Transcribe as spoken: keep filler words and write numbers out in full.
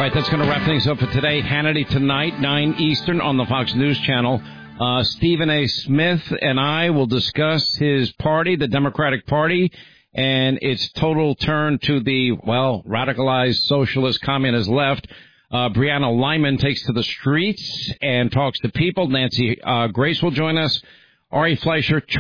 right, that's going to wrap things up for today. Hannity tonight, nine Eastern on the Fox News Channel. Uh, Stephen A. Smith and I will discuss his party, the Democratic Party, and its total turn to the, well, radicalized socialist communist left. Uh, Brianna Lyman takes to the streets and talks to people. Nancy uh, Grace will join us. Ari Fleischer,